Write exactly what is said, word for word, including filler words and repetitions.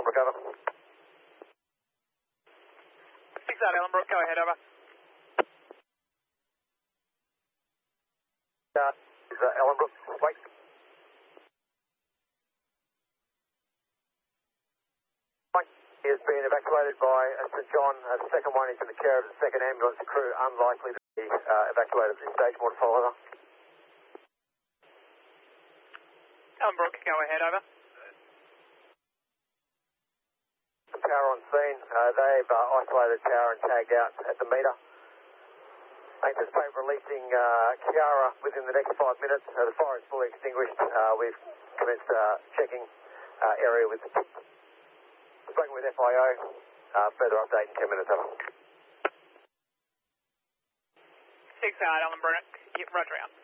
Ellenbrook, over. six eight Ellenbrook, go ahead, over. Uh, is uh, Ellenbrook, wait. He has been evacuated by uh, St John. Uh, the second one is in the care of the second ambulance crew, unlikely to be uh, evacuated at this stage. More to follow, over. Ellenbrook, go ahead, over. Tower on scene. Uh, they've uh, isolated the tower and tagged out at the meter. I anticipate releasing uh, Kiara within the next five minutes. Uh, the fire is fully extinguished. Uh, we've commenced uh, checking uh, area with spoken with F I O. Uh, further update in ten minutes. Over. six eight Ellenbrook, yep, roger out.